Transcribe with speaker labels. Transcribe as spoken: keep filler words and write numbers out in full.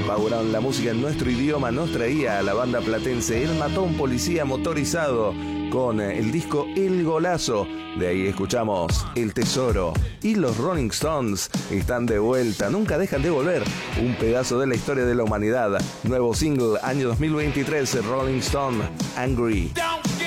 Speaker 1: Background, la música en nuestro idioma, nos traía a la banda platense El Matón Policía Motorizado con el disco El Golazo. De ahí escuchamos El Tesoro. Y los Rolling Stones están de vuelta, nunca dejan de volver. Un pedazo de la historia de la humanidad. Nuevo single, año dos mil veintitrés, Rolling Stone, Angry.
Speaker 2: Don't